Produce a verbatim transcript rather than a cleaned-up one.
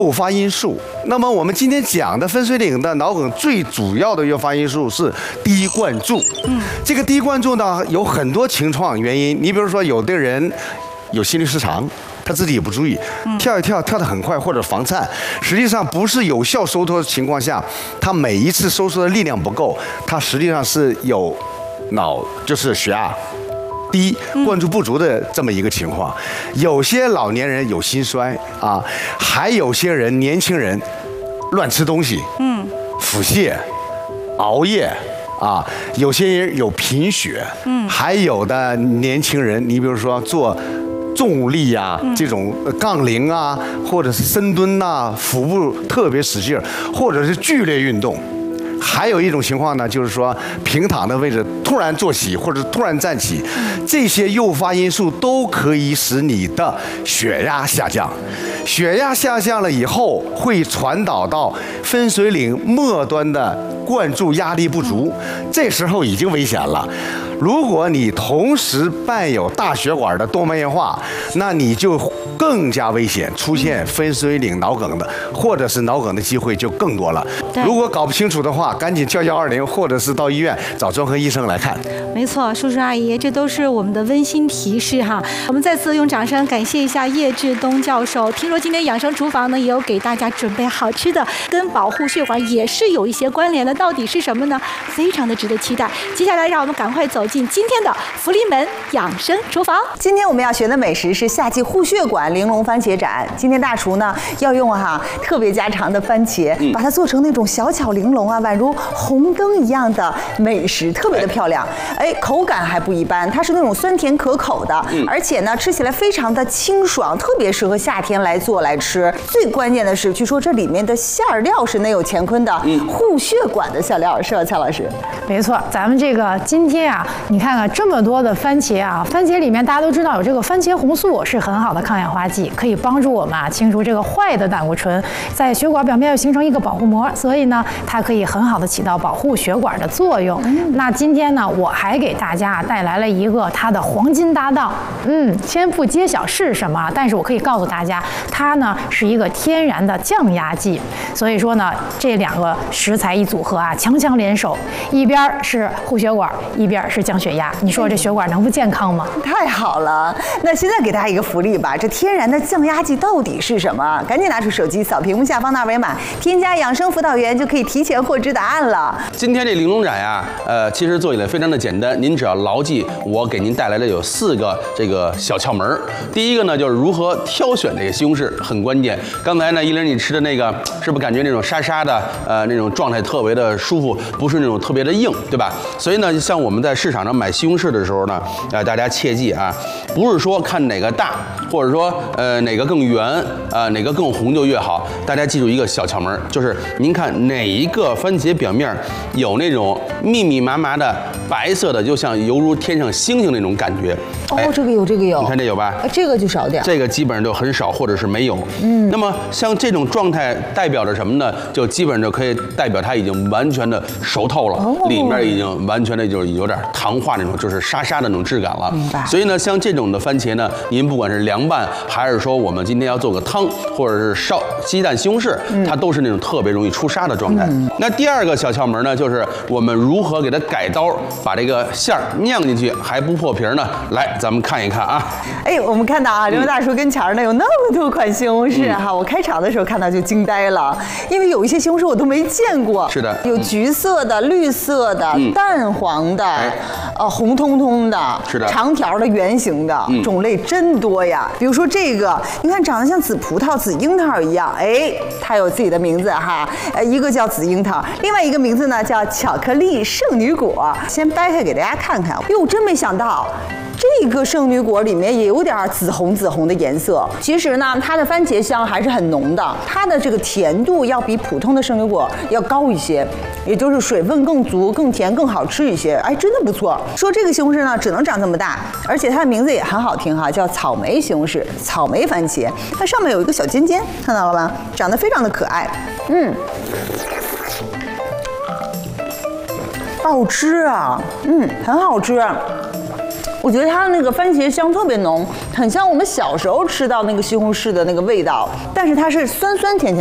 诱发因素。那么我们今天讲的分水岭的脑梗最主要的诱发因素是低灌注。嗯，这个低灌注呢有很多情况原因。你比如说，有的人有心律失常，他自己也不注意，跳一跳跳得很快或者房颤，实际上不是有效收缩的情况下，他每一次收缩的力量不够，他实际上是有脑就是血压低、灌注不足的这么一个情况。有些老年人有心衰啊，还有些人年轻人乱吃东西，嗯，腹泻、熬夜啊，有些人有贫血，嗯，还有的年轻人，你比如说做重力啊，这种杠铃啊，或者是深蹲呐、腹部特别使劲，或者是剧烈运动。还有一种情况呢，就是说平躺的位置突然坐起或者突然站起，这些诱发因素都可以使你的血压下降。血压下降了以后，会传导到分水岭末端的灌注压力不足，这时候已经危险了。如果你同时伴有大血管的动脉硬化，那你就更加危险，出现分水岭脑梗的，或者是脑梗的机会就更多了。如果搞不清楚的话，赶紧叫幺二零，或者是到医院找专科医生来看。 没错，叔叔阿姨，这都是我们的温馨提示哈。我们再次用掌声感谢一下叶志东教授。听说今天养生厨房呢也有给大家准备好吃的，跟保护血管也是有一些关联的，到底是什么呢？非常的值得期待。接下来让我们赶快走进今天的福利门养生厨房。 今天我们要学的美食是夏季护血管玲珑番茄斩。今天大厨呢要用哈特别家常的番茄，嗯、把它做成那种小巧玲珑啊，宛如红灯一样的美食，特别的漂亮。哎，口感还不一般，它是那种酸甜可口的，嗯、而且呢吃起来非常的清爽，特别适合夏天来做来吃。最关键的是，据说这里面的馅料是内有乾坤的，嗯、护血管的馅料，是吧，蔡老师？ 没错，咱们这个今天啊，你看看这么多的番茄啊，番茄里面大家都知道有这个番茄红素是很好的抗氧化剂，可以帮助我们啊清除这个坏的胆固醇，在血管表面要形成一个保护膜，所以呢，它可以很好的起到保护血管的作用。嗯、那今天呢，我还给大家带来了一个它的黄金搭档，嗯，先不揭晓是什么，但是我可以告诉大家，它呢是一个天然的降压剂。所以说呢，这两个食材一组合啊，强强联手，一边是护血管，一边是降血压，你说这血管能不健康吗？ 太好了！那现在给大家一个福利吧，这天然的降压剂到底是什么？赶紧拿出手机扫屏幕下方的二维码，添加养生辅导员就可以提前获知答案了。 今天这玲珑斩呀，呃，其实做起来非常的简单，您只要牢记我给您带来的有四个这个小窍门。第一个呢，就是如何挑选这个西红柿，很关键。刚才呢，依琳你吃的那个，是不是感觉那种沙沙的，呃，那种状态特别的舒服，不是那种特别的硬，对吧？所以呢，像我们在市场上买西红柿的时候呢，呃，大家切记啊，不是说看哪个大，或者说呃哪个更圆，呃哪个更红就越好。大家记住一个小窍门，就是您看哪一个番茄表面有那种密密麻麻的白色的，就像犹如天上星星那种感觉。 哦，哎、这个有，这个有， 你看这有吧？ 哎，这个就少点， 这个基本上就很少，或者是没有。嗯，那么像这种状态代表着什么呢？就基本上就可以代表它已经完全的熟透了，哦、里面已经完全的就是有点糖化那种，就是沙沙的那种质感了。 明白。 所以呢，像这种的番茄呢，您不管是凉拌，还是说我们今天要做个汤，或者是烧鸡蛋西红柿，嗯、它都是那种特别容易出沙的状态。嗯、那第二个小窍门呢，就是我们如何给它改刀，把这个馅儿酿进去还不破皮呢？来，咱们看一看啊。 哎，我们看到啊，这位大叔跟前儿呢有那么多款西红柿哈、嗯，我开场的时候看到就惊呆了，因为有一些西红柿我都没见过。 是的， 有橘色的、绿色的、嗯、淡黄的，哎、呃，红彤彤的， 是的， 长条的、圆形的，嗯、种类真多呀。比如说这个，你看长得像紫葡萄、紫樱桃一样，哎，它有自己的名字哈，呃，一个叫紫樱桃，另外一个名字呢叫巧克力圣女果。先掰开给大家看看，哟，真没想到。这个圣女果里面也有点紫红紫红的颜色。其实呢，它的番茄香还是很浓的，它的这个甜度要比普通的圣女果要高一些，也就是水分更足、更甜、更好吃一些。哎，真的不错。说这个西红柿呢，只能长这么大，而且它的名字也很好听哈，叫草莓西红柿、草莓番茄。它上面有一个小尖尖，看到了吗？长得非常的可爱。嗯。爆汁啊，嗯，很好吃。 我觉得它的那个番茄香特别浓，很像我们小时候吃到那个西红柿的那个味道，但是它是酸酸甜甜。